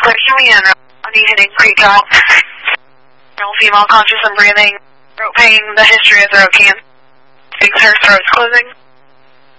clear to me and body hitting pre-top. Female conscious and breathing. Throat pain, the history of throat cancer. Thinks her throat's closing.